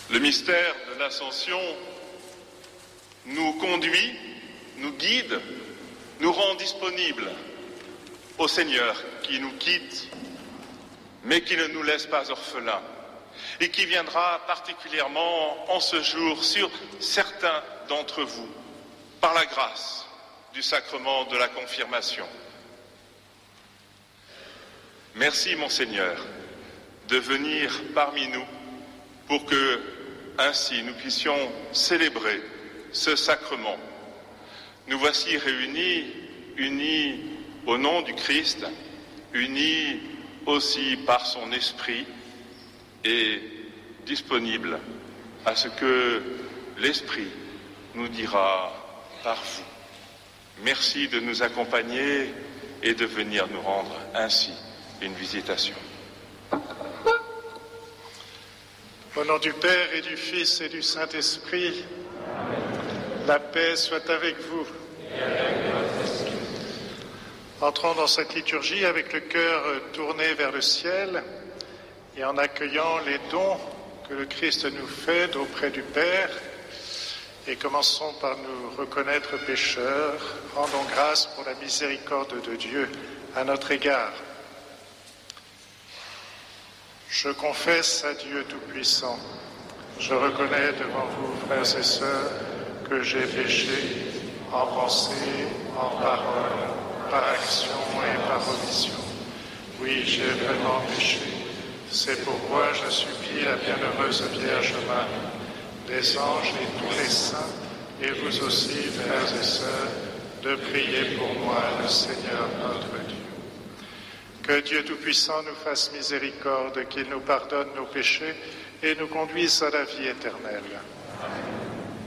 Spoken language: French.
Le mystère de l'Ascension nous conduit, nous guide, nous rend disponibles au Seigneur qui nous quitte, mais qui ne nous laisse pas orphelins, et qui viendra particulièrement en ce jour sur certains d'entre vous, par la grâce du sacrement de la confirmation. Merci, mon Seigneur, de venir parmi nous pour que, ainsi, nous puissions célébrer ce sacrement. Nous voici réunis, unis au nom du Christ, unis aussi par son esprit et disponibles à ce que l'esprit nous dira par vous. Merci de nous accompagner et de venir nous rendre ainsi une visitation. Au nom du Père et du Fils et du Saint-Esprit, la paix soit avec vous. Entrons dans cette liturgie avec le cœur tourné vers le ciel et en accueillant les dons que le Christ nous fait auprès du Père. Et commençons par nous reconnaître pécheurs. Rendons grâce pour la miséricorde de Dieu à notre égard. Je confesse à Dieu Tout-Puissant, je reconnais devant vous, frères et sœurs, que j'ai péché en pensée, en parole, par action et par omission. Oui, j'ai vraiment péché. C'est pourquoi je supplie la bienheureuse Vierge Marie, les anges et tous les saints, et vous aussi, frères et sœurs, de prier pour moi, le Seigneur notre Dieu. Que Dieu Tout-Puissant nous fasse miséricorde, qu'il nous pardonne nos péchés et nous conduise à la vie éternelle. Amen.